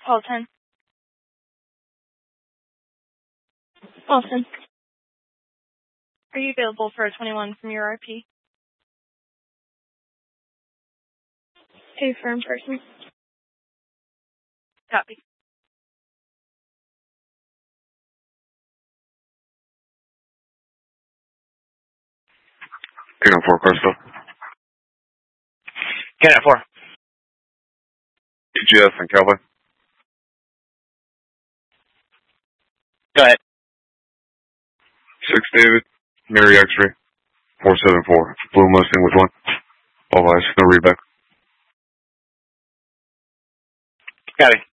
Call 10. Wilson. Are you available for a 21 from your RP? Pay for in person. Copy. King at 4, Crystal. King at 4. EGS and Kelvin. Go ahead. 6 David, Mary X-ray, 474. Blue Mustang with 1. All eyes, no readback. Got it.